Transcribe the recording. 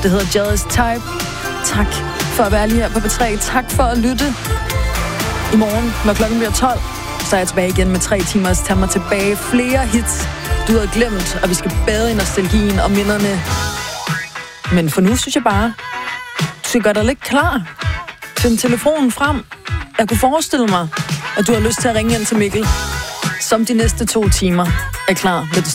Det hedder Jealous Type. Tak for at være lige her på B3. Tak for at lytte. I morgen, når klokken bliver 12, så er jeg tilbage igen med 3 timers Tag mig tilbage. Flere hits, du havde glemt, og vi skal bade i nostalgien og minderne. Men for nu synes jeg bare, du skal gøre dig lidt klar. Find telefonen frem. Jeg kunne forestille mig, at du har lyst til at ringe ind til Mikkel, som de næste 2 timer er klar med det